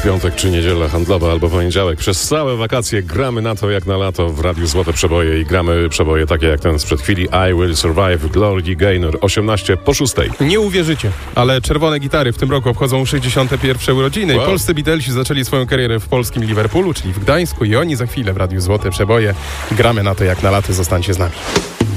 piątek czy niedziela handlowa albo poniedziałek. Przez całe wakacje gramy na to jak na lato w Radiu Złote Przeboje i gramy przeboje takie jak ten sprzed chwili I Will Survive, Glory Gaynor, 18:06. Nie uwierzycie, ale Czerwone Gitary w tym roku obchodzą 61. urodziny. Wow. Polscy Beatlesi zaczęli swoją karierę w polskim Liverpoolu, czyli w Gdańsku, i oni za chwilę w Radiu Złote Przeboje. Gramy na to jak na lato, zostańcie z nami.